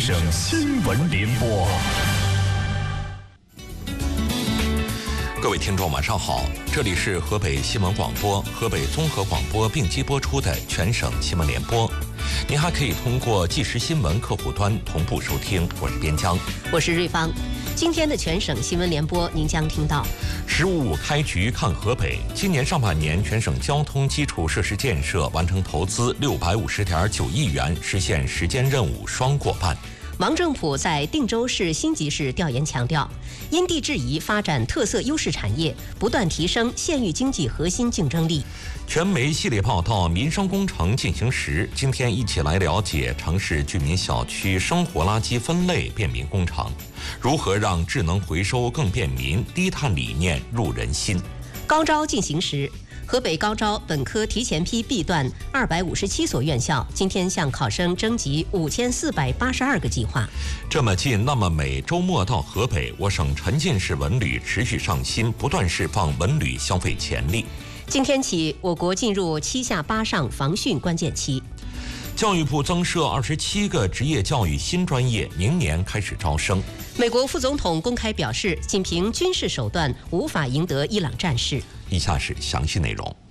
省新闻联播。 各位听众，晚上好，这里是河北新闻广播、河北综合广播并机播出的全省新闻联播。您还可以通过即时新闻客户端同步收听。我是边疆， 我是瑞芳。今天的全省新闻联播，您将听到 “15+5开局看河北”。今年上半年，全省交通基础设施建设完成投资650.9亿元，实现时间任务双过半。 王正普在定州市新集市调研强调，因地制宜发展特色优势产业，不断提升县域经济核心竞争力。 全媒系列报道《民生工程进行时》，今天一起来了解城市居民小区生活垃圾分类便民工程，如何让智能回收更便民，低碳理念入人心。 高招进行时，河北高招本科提前批 B 段257所院校，今天向考生征集5482个计划。 这么近，那么美，周末到河北，我省沉浸式文旅持续上新，不断释放文旅消费潜力。 今天起，我国进入7下8上防汛关键期。 教育部增设27个职业教育新专业，明年开始招生。 美国副总统公开表示，仅凭军事手段无法赢得伊朗战事。 以下是详细内容。